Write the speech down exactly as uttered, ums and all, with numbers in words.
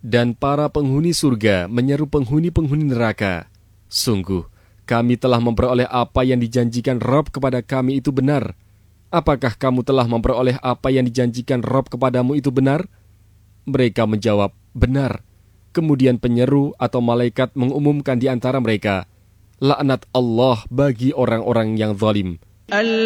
Dan para penghuni surga menyeru penghuni-penghuni neraka, "Sungguh, kami telah memperoleh apa yang dijanjikan Rabb kepada kami itu benar. Apakah kamu telah memperoleh apa yang dijanjikan Rabb kepadamu itu benar?" Mereka menjawab, "Benar." Kemudian penyeru atau malaikat mengumumkan di antara mereka, "Laknat Allah bagi orang-orang yang zalim."